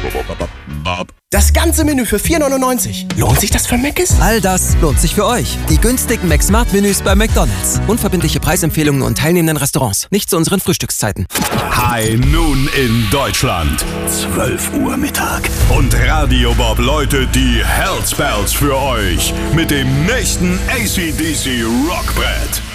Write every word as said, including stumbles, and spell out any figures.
Das ganze Menü für vier neunundneunzig. Lohnt sich das für Mc's? All das lohnt sich für euch. Die günstigen McSmart-Menüs bei McDonald's. Unverbindliche Preisempfehlungen und teilnehmenden Restaurants. Nicht zu unseren Frühstückszeiten. High Noon in Deutschland. zwölf Uhr Mittag. Und Radio Bob läutet die Hellspells für euch mit dem nächsten A C D C Rockbrett.